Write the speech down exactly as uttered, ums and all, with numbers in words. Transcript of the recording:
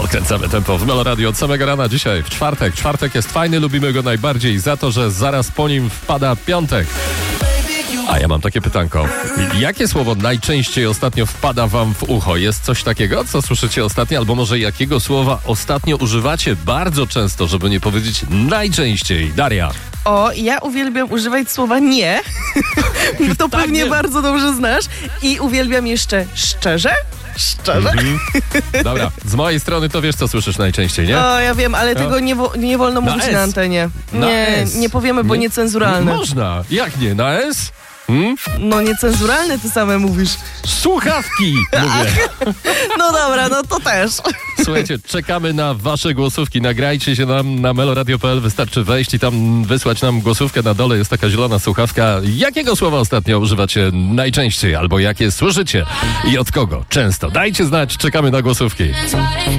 Podkręcamy tempo w Melo Radio od samego rana dzisiaj, w czwartek. Czwartek jest fajny, lubimy go najbardziej za to, że zaraz po nim wpada piątek. A ja mam takie pytanko. Jakie słowo najczęściej ostatnio wpada wam w ucho? Jest coś takiego, co słyszycie ostatnio? Albo może jakiego słowa ostatnio używacie bardzo często, żeby nie powiedzieć najczęściej? Daria. O, ja uwielbiam używać słowa nie. To Tak, pewnie nie. bardzo dobrze znasz. I uwielbiam jeszcze szczerze. Szczerze? Mhm. Dobra, z mojej strony to wiesz, co słyszysz najczęściej, nie? O, ja wiem, ale No. tego nie, wo- nie wolno Na mówić S. na antenie. Na Nie, S. nie powiemy, bo Nie? niecenzuralne. Można. Jak nie? Na S? Hmm? No niecenzuralne ty same mówisz. Słuchawki, mówię. No dobra, no to też. Słuchajcie, czekamy na wasze głosówki. Nagrajcie się nam na meloradio kropka p l. Wystarczy wejść i tam wysłać nam głosówkę. Na dole jest taka zielona słuchawka. Jakiego słowa ostatnio używacie najczęściej? Albo jakie słyszycie? I od kogo? Często. Dajcie znać, czekamy na głosówki.